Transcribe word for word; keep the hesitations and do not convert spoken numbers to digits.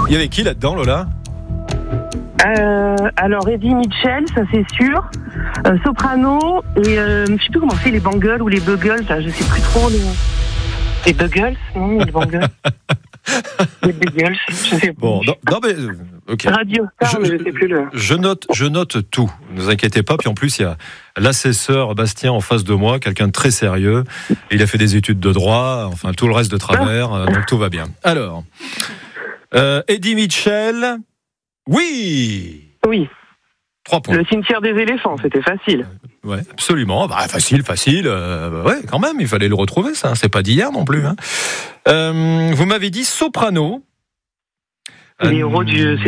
Il y avait qui là-dedans, Lola ? Euh, alors Eddie Mitchell, ça c'est sûr. Euh, soprano et euh, je sais plus comment c'est, les Bangles ou les Buggles, là, je sais plus trop. Les, les Buggles, non, les Bangles. Les Buggles, je sais plus. Bon, non, non mais ok. Radio Star, je, mais je sais plus le. Je note, je note tout. Ne vous inquiétez pas. Puis en plus, il y a l'assesseur Bastien en face de moi, quelqu'un de très sérieux. Il a fait des études de droit, enfin tout le reste de travers, ah. Donc tout va bien. Alors, euh, Eddie Mitchell. Oui. Oui. Trois points. Le cimetière des éléphants, c'était facile. Ouais, absolument. Bah, facile, facile. Euh, ouais, quand même, il fallait le retrouver, ça. C'est pas d'hier non plus. Hein. Euh, vous m'avez dit soprano. Les héros du,